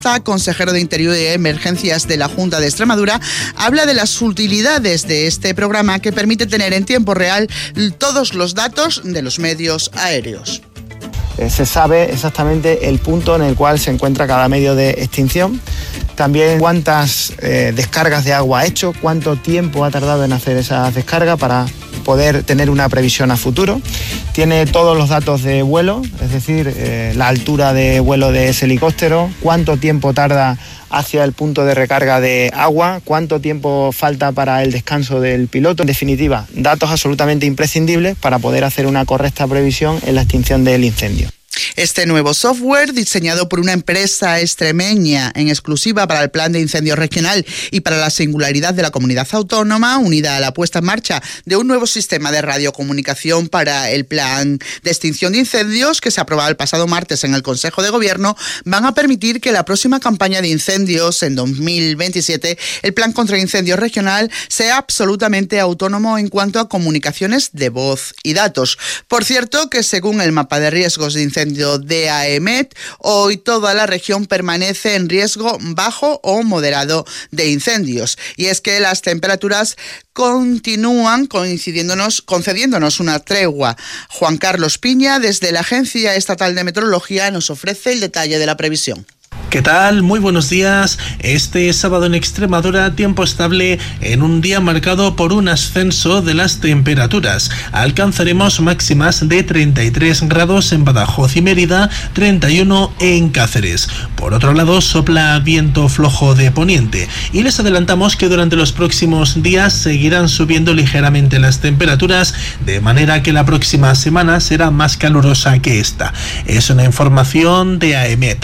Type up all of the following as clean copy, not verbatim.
consejero de Interior y Emergencias de la Junta de Extremadura, habla de las utilidades de este programa que permite tener en tiempo real todos los datos de los medios aéreos. Se sabe exactamente el punto en el cual se encuentra cada medio de extinción, también cuántas descargas de agua ha hecho, cuánto tiempo ha tardado en hacer esa descarga para poder tener una previsión a futuro. Tiene todos los datos de vuelo, es decir, la altura de vuelo de ese helicóptero, cuánto tiempo tarda hacia el punto de recarga de agua, cuánto tiempo falta para el descanso del piloto. En definitiva, datos absolutamente imprescindibles para poder hacer una correcta previsión en la extinción del incendio. Este nuevo software, diseñado por una empresa extremeña en exclusiva para el Plan de Incendios Regional y para la singularidad de la comunidad autónoma, unida a la puesta en marcha de un nuevo sistema de radiocomunicación para el Plan de Extinción de Incendios, que se aprobaba el pasado martes en el Consejo de Gobierno, van a permitir que la próxima campaña de incendios en 2027, el Plan contra Incendios Regional, sea absolutamente autónomo en cuanto a comunicaciones de voz y datos. Por cierto, que según el mapa de riesgos de incendios de AEMET, hoy toda la región permanece en riesgo bajo o moderado de incendios. Y es que las temperaturas continúan concediéndonos una tregua. Juan Carlos Piña, desde la Agencia Estatal de Meteorología, nos ofrece el detalle de la previsión. ¿Qué tal? Muy buenos días. Este sábado en Extremadura, tiempo estable en un día marcado por un ascenso de las temperaturas. Alcanzaremos máximas de 33 grados en Badajoz y Mérida, 31 en Cáceres. Por otro lado, sopla viento flojo de poniente y les adelantamos que durante los próximos días seguirán subiendo ligeramente las temperaturas, de manera que la próxima semana será más calurosa que esta. Es una información de AEMET.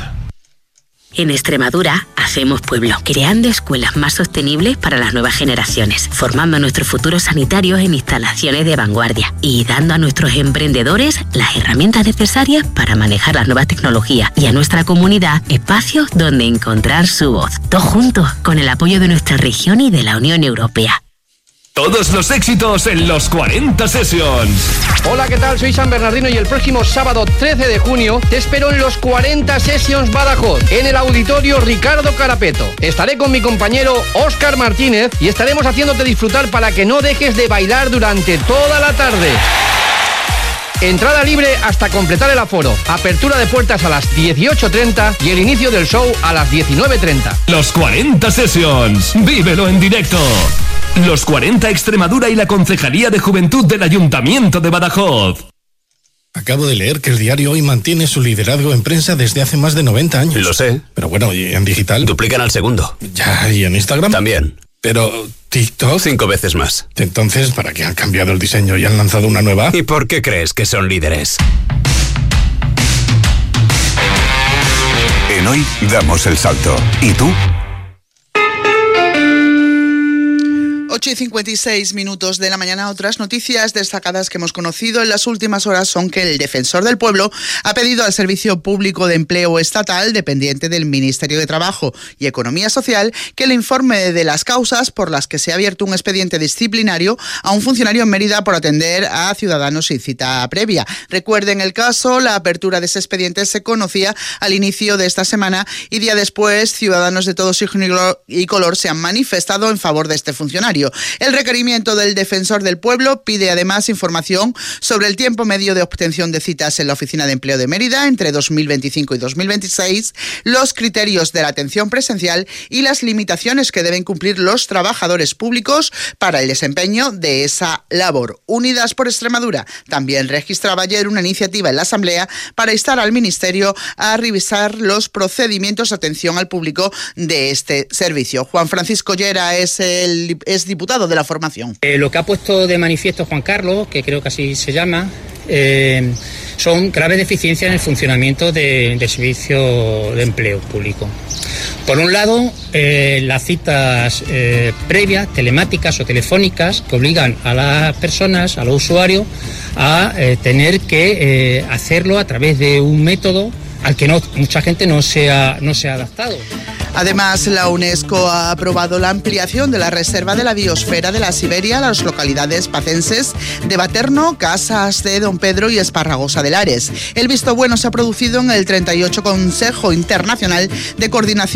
En Extremadura hacemos pueblo, creando escuelas más sostenibles para las nuevas generaciones, formando a nuestros futuros sanitarios en instalaciones de vanguardia y dando a nuestros emprendedores las herramientas necesarias para manejar las nuevas tecnologías y a nuestra comunidad espacios donde encontrar su voz. Todos juntos, con el apoyo de nuestra región y de la Unión Europea. Todos los éxitos en los 40 Sessions. Hola, ¿qué tal? Soy San Bernardino y el próximo sábado 13 de junio te espero en los 40 Sessions Badajoz, en el auditorio Ricardo Carapeto. Estaré con mi compañero Óscar Martínez y estaremos haciéndote disfrutar para que no dejes de bailar durante toda la tarde. Entrada libre hasta completar el aforo. Apertura de puertas a las 18:30 y el inicio del show a las 19:30. Los 40 Sessions. Vívelo en directo. Los 40 Extremadura y la Concejalía de Juventud del Ayuntamiento de Badajoz. Acabo de leer que el diario Hoy mantiene su liderazgo en prensa desde hace más de 90 años. Lo sé. Pero bueno, ¿y en digital? Duplican al segundo. Ya, ¿y en Instagram? También. Pero TikTok... 5 veces más. Entonces, ¿para qué han cambiado el diseño y han lanzado una nueva? ¿Y por qué crees que son líderes? En Hoy damos el salto. ¿Y tú? 8:56 de la mañana. Otras noticias destacadas que hemos conocido en las últimas horas son que el Defensor del Pueblo ha pedido al Servicio Público de Empleo Estatal, dependiente del Ministerio de Trabajo y Economía Social, que le informe de las causas por las que se ha abierto un expediente disciplinario a un funcionario en Mérida por atender a ciudadanos sin cita previa. Recuerden el caso, la apertura de ese expediente se conocía al inicio de esta semana y día después ciudadanos de todo signo y color se han manifestado en favor de este funcionario. El requerimiento del Defensor del Pueblo pide además información sobre el tiempo medio de obtención de citas en la Oficina de Empleo de Mérida entre 2025 y 2026, los criterios de la atención presencial y las limitaciones que deben cumplir los trabajadores públicos para el desempeño de esa labor. Unidas por Extremadura también registraba ayer una iniciativa en la Asamblea para instar al Ministerio a revisar los procedimientos de atención al público de este servicio. Juan Francisco Llera es diputado de la formación. Lo que ha puesto de manifiesto Juan Carlos, que creo que así se llama, son graves deficiencias en el funcionamiento del servicio de empleo público. Por un lado, las citas previas, telemáticas o telefónicas, que obligan a las personas, a los usuarios, a tener que hacerlo a través de un método al que mucha gente no se ha adaptado. Además, la UNESCO ha aprobado la ampliación de la Reserva de la Biosfera de la Siberia a las localidades pacenses de Baterno, Casas de Don Pedro y Esparragosa de Lares. El visto bueno se ha producido en el 38 Consejo Internacional de Coordinación